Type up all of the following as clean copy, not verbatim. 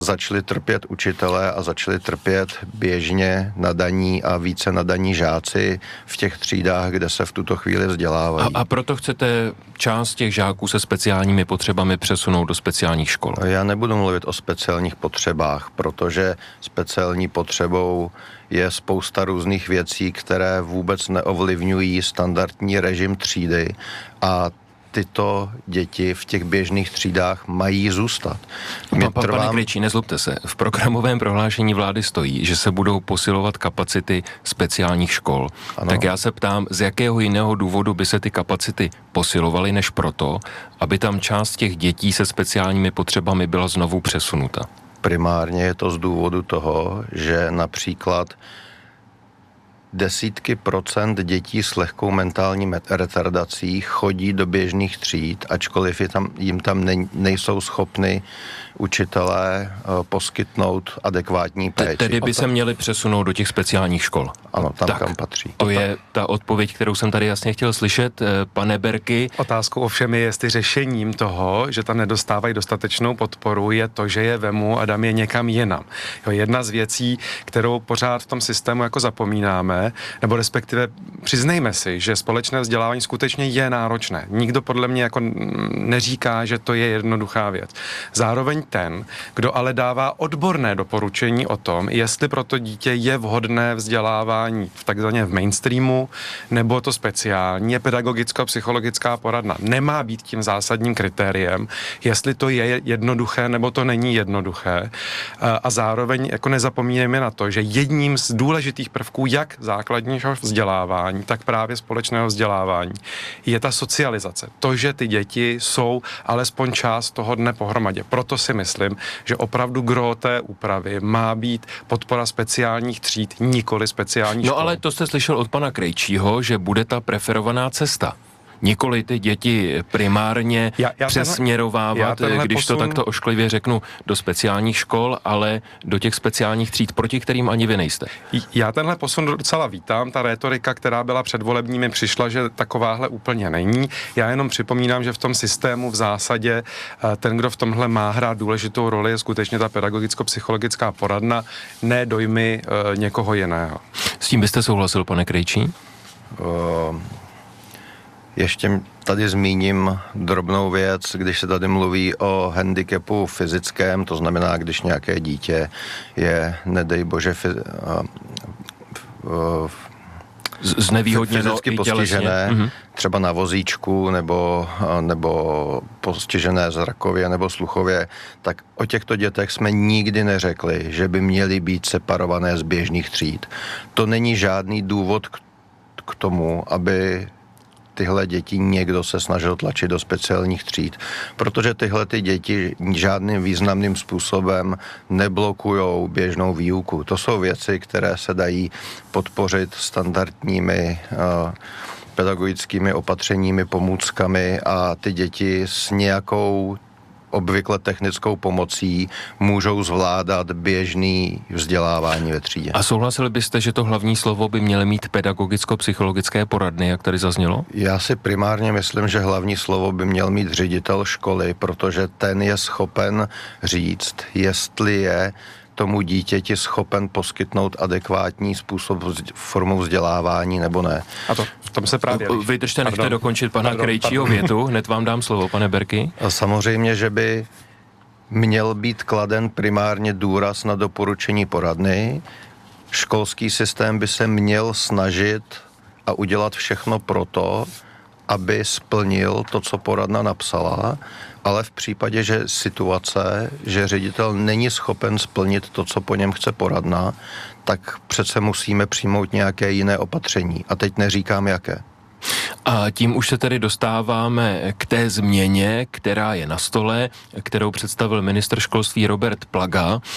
Začali trpět učitelé a začali trpět běžně nadaní a více nadaní žáci v těch třídách, kde se v tuto chvíli vzdělávají. A proto chcete část těch žáků se speciálními potřebami přesunout do speciálních škol? Já nebudu mluvit o speciálních potřebách, protože speciální potřebou je spousta různých věcí, které vůbec neovlivňují standardní režim třídy a tyto děti v těch běžných třídách mají zůstat. Pane Krejčí, nezlobte se, v programovém prohlášení vlády stojí, že se budou posilovat kapacity speciálních škol. Ano. Tak já se ptám, z jakého jiného důvodu by se ty kapacity posilovaly, než proto, aby tam část těch dětí se speciálními potřebami byla znovu přesunuta? Primárně je to z důvodu toho, že například desítky procent dětí s lehkou mentální retardací chodí do běžných tříd, ačkoliv jim tam nejsou schopni učitelé poskytnout adekvátní péči. Tedy by se měli přesunout do těch speciálních škol. Ano, tam, kam patří. To je ta odpověď, kterou jsem tady jasně chtěl slyšet. Pane Berky. Otázkou ovšem je, jestli řešením toho, že tam nedostávají dostatečnou podporu, je to, že je vemu a dám je někam jinam. Jo, jedna z věcí, kterou pořád v tom systému jako zapomínáme, nebo respektive přiznejme si, že společné vzdělávání skutečně je náročné. Nikdo podle mě jako neříká, že to je jednoduchá věc. Zároveň ten, kdo ale dává odborné doporučení o tom, jestli pro to dítě je vhodné vzdělávání v takzvaně v mainstreamu, nebo to speciální, je pedagogicko-psychologická poradna. Nemá být tím zásadním kritériem, jestli to je jednoduché, nebo to není jednoduché. A zároveň jako nezapomínáme na to, že jedním z důležitých prvků, jak základního vzdělávání, tak právě společného vzdělávání, je ta socializace. To, že ty děti jsou alespoň část toho dne pohromadě. Proto si myslím, že opravdu gro té úpravy má být podpora speciálních tříd, nikoli speciálních škol. No ale to jste slyšel od pana Krejčího, že bude ta preferovaná cesta. Nikoli ty děti primárně přesměrovávat, když to takto ošklivě řeknu, do speciálních škol, ale do těch speciálních tříd, proti kterým ani vy nejste. Já tenhle posun docela vítám. Ta rétorika, která byla předvolebními, přišla, že takováhle úplně není. Já jenom připomínám, že v tom systému v zásadě ten, kdo v tomhle má hrát důležitou roli, je skutečně ta pedagogicko-psychologická poradna, ne dojmy někoho jiného. S tím byste souhlasil, pane Krejčí? Ještě tady zmíním drobnou věc, když se tady mluví o handicapu fyzickém, to znamená, když nějaké dítě je, nedej bože, znevýhodněno fyzicky postižené, třeba na vozíčku nebo postižené zrakově nebo sluchově, tak o těchto dětech jsme nikdy neřekli, že by měly být separované z běžných tříd. To není žádný důvod k tomu, aby tyhle děti někdo se snažil tlačit do speciálních tříd, protože tyhle ty děti žádným významným způsobem neblokujou běžnou výuku. To jsou věci, které se dají podpořit standardními pedagogickými opatřeními, pomůckami a ty děti s nějakou obvykle technickou pomocí můžou zvládat běžný vzdělávání ve třídě. A souhlasili byste, že to hlavní slovo by měly mít pedagogicko-psychologické poradny, jak tady zaznělo? Já si primárně myslím, že hlavní slovo by měl mít ředitel školy, protože ten je schopen říct, jestli je tomu dítěti schopen poskytnout adekvátní způsob formou vzdělávání nebo ne. A to v tom se právě... Vydržte, nechte dokončit pana Krejčího větu, hned vám dám slovo, pane Berky. A samozřejmě, že by měl být kladen primárně důraz na doporučení poradny. Školský systém by se měl snažit a udělat všechno proto, aby splnil to, co poradna napsala, ale v případě, že že ředitel není schopen splnit to, co po něm chce poradna, tak přece musíme přijmout nějaké jiné opatření. A teď neříkám jaké. A tím už se tedy dostáváme k té změně, která je na stole, kterou představil ministr školství Robert Plaga.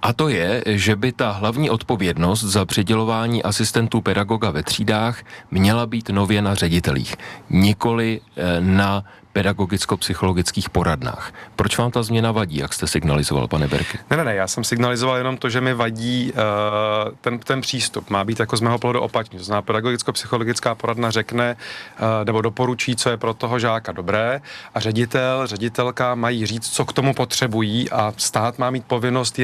A to je, že by ta hlavní odpovědnost za přidělování asistentů pedagoga ve třídách měla být nově na ředitelích, nikoli na pedagogicko-psychologických poradnách. Proč vám ta změna vadí, jak jste signalizoval, pane Berky? Ne, já jsem signalizoval jenom to, že mi vadí ten přístup. Má být jako z mého pohledu opačný. To znamená, pedagogicko-psychologická poradna řekne nebo doporučí, co je pro toho žáka dobré a ředitelka mají říct, co k tomu potřebují a stát má mít povinnost